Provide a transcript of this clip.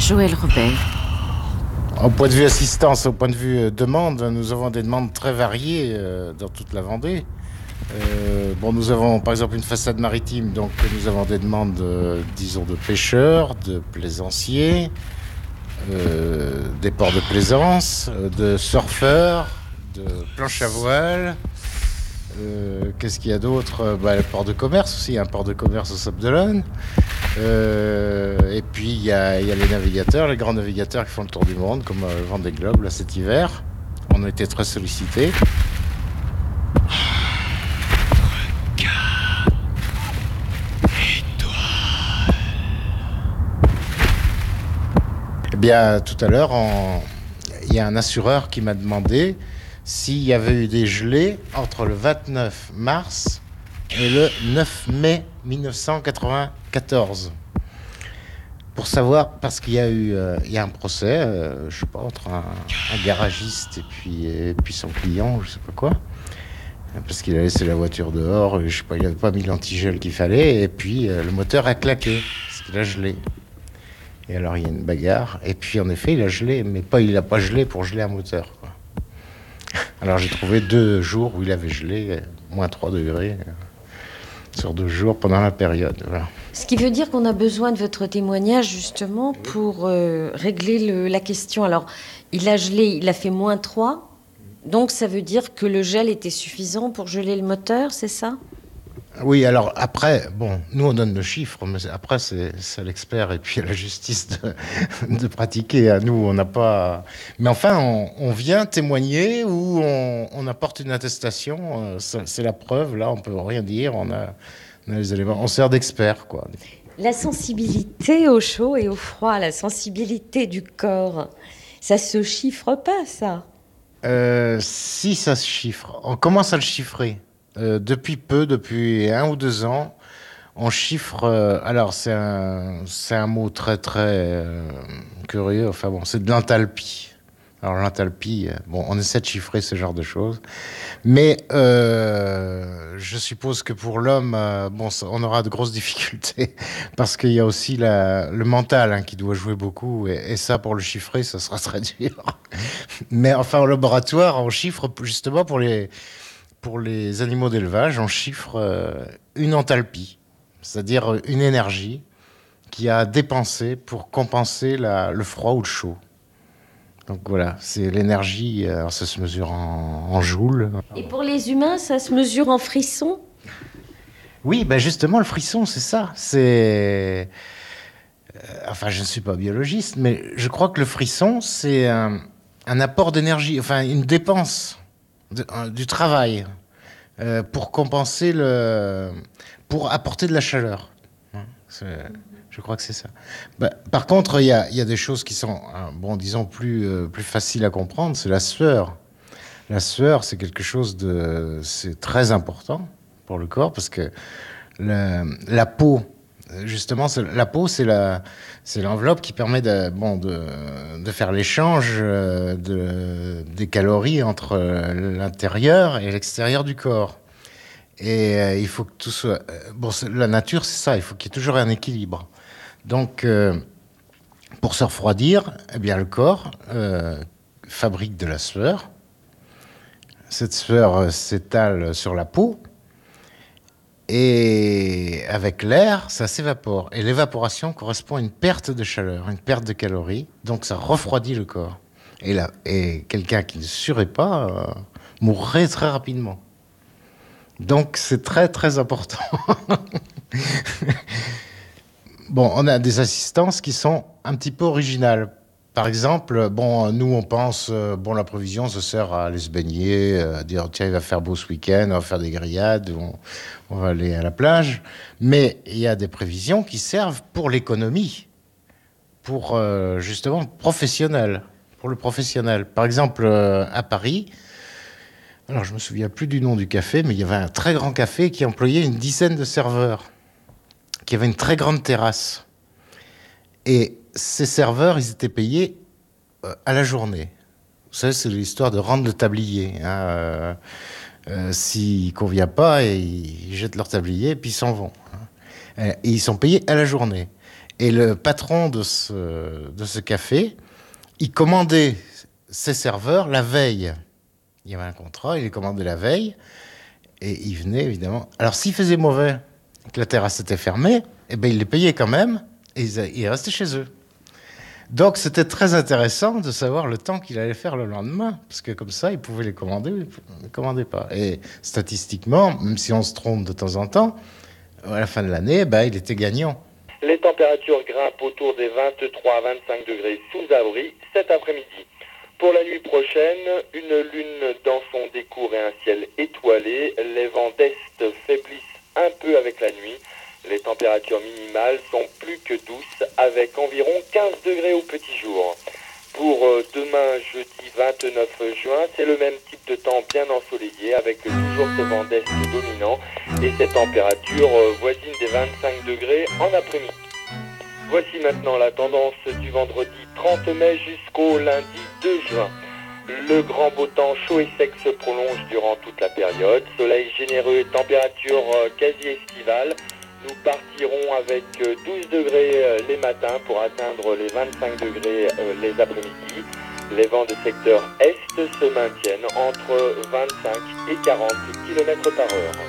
Joël Robert. Au point de vue assistance, au point de vue demande, nous avons des demandes très variées dans toute la Vendée. Nous avons par exemple une façade maritime, donc nous avons des demandes, disons, de pêcheurs, de plaisanciers, des ports de plaisance, de surfeurs, de planches à voile. Qu'est-ce qu'il y a d'autre? Le port de commerce aussi, il y a un port de commerce au Sable d'Olonne. Et puis il y a les navigateurs, les grands navigateurs qui font le tour du monde, comme Vendée Globe là, cet hiver. On a été très sollicités. Eh bien, tout à l'heure, il y a un assureur qui m'a demandé s'il y avait eu des gelées entre le 29 mars et le 9 mai 1994. Pour savoir, parce qu'il y a eu un procès, je sais pas, entre un garagiste et puis son client, je sais pas quoi, parce qu'il a laissé la voiture dehors, je sais pas, il n'avait pas mis l'antigel qu'il fallait, et puis le moteur a claqué, parce qu'il a gelé. Et alors il y a une bagarre, et puis en effet il a gelé, mais il n'a pas gelé pour geler un moteur, quoi. Alors j'ai trouvé 2 jours où il avait gelé, moins 3 degrés, sur 2 jours pendant la période. Voilà. Ce qui veut dire qu'on a besoin de votre témoignage justement pour régler la question. Alors, il a gelé, il a fait moins 3, donc ça veut dire que le gel était suffisant pour geler le moteur, c'est ça? Oui, alors après, nous on donne le chiffre, mais après c'est à l'expert et puis à la justice de pratiquer. À nous, on n'a pas... Mais enfin, on vient témoigner ou on apporte une attestation, c'est la preuve, là on peut rien dire, on a les éléments, on sert d'expert, quoi. La sensibilité au chaud et au froid, la sensibilité du corps, ça se chiffre pas, ça? Si ça se chiffre, on commence à le chiffrer. Depuis 1 ou 2 ans, on chiffre. Alors, c'est un mot très, très curieux. Enfin bon, c'est de l'enthalpie. Alors, l'enthalpie, on essaie de chiffrer ce genre de choses. Mais je suppose que pour l'homme, on aura de grosses difficultés. Parce qu'il y a aussi le mental qui doit jouer beaucoup. Et ça, pour le chiffrer, ça sera très dur. Mais enfin, au laboratoire, on chiffre justement pour les animaux d'élevage, on chiffre une enthalpie, c'est-à-dire une énergie qui a dépensé pour compenser le froid ou le chaud. Donc voilà, c'est l'énergie, ça se mesure en joules. Et pour les humains, ça se mesure en frissons? Oui, justement, le frisson, c'est ça. Enfin, je ne suis pas biologiste, mais je crois que le frisson, c'est un apport d'énergie, enfin une dépense du travail pour compenser pour apporter de la chaleur. Je crois que c'est ça. Par contre, il y a des choses qui sont, disons, plus faciles à comprendre. C'est la sueur. La sueur, c'est quelque chose c'est très important pour le corps parce que la peau, justement, la peau, c'est l'enveloppe qui permet de faire l'échange des calories entre l'intérieur et l'extérieur du corps. Et il faut que tout soit... la nature, c'est ça, il faut qu'il y ait toujours un équilibre. Donc, pour se refroidir, eh bien, le corps fabrique de la sueur. Cette sueur s'étale sur la peau. Et avec l'air, ça s'évapore. Et l'évaporation correspond à une perte de chaleur, une perte de calories. Donc ça refroidit le corps. Et quelqu'un qui ne suerait pas mourrait très rapidement. Donc c'est très très important. On a des assistances qui sont un petit peu originales. Par exemple, nous on pense, la prévision ça sert à aller se baigner, à dire tiens il va faire beau ce week-end, on va faire des grillades, on va aller à la plage. Mais il y a des prévisions qui servent pour l'économie, pour justement professionnel, pour le professionnel. Par exemple, à Paris, alors je me souviens plus du nom du café, mais il y avait un très grand café qui employait une dizaine de serveurs, qui avait une très grande terrasse. Et ces serveurs, ils étaient payés à la journée. Vous savez, c'est l'histoire de rendre le tablier. S'il ne convient pas, ils jettent leur tablier et puis ils s'en vont. Et ils sont payés à la journée. Et le patron de ce café, il commandait ses serveurs la veille. Il y avait un contrat, il les commandait la veille. Et il venait, évidemment. Alors, s'il faisait mauvais, que la terrasse était fermée, eh ben, il les payait quand même. Et ils restaient chez eux. Donc, c'était très intéressant de savoir le temps qu'il allait faire le lendemain. Parce que comme ça, il pouvait les commander ou il ne les commandait pas. Et statistiquement, même si on se trompe de temps en temps, à la fin de l'année, ben, il était gagnant. Les températures grimpent autour des 23 à 25 degrés sous abri cet après-midi. Pour la nuit prochaine, une lune dans son décours et un ciel étoilé. Les vents d'est faiblissent un peu avec la nuit. Les températures minimales sont plus que douces avec environ 15 degrés au petit jour. Pour demain, jeudi 29 juin, c'est le même type de temps bien ensoleillé avec toujours ce vent d'est dominant et ces températures voisines des 25 degrés en après-midi. Voici maintenant la tendance du vendredi 30 mai jusqu'au lundi 2 juin. Le grand beau temps chaud et sec se prolonge durant toute la période. Soleil généreux et température quasi estivale. Nous partirons avec 12 degrés les matins pour atteindre les 25 degrés les après-midi. Les vents de secteur est se maintiennent entre 25 et 40 km par heure.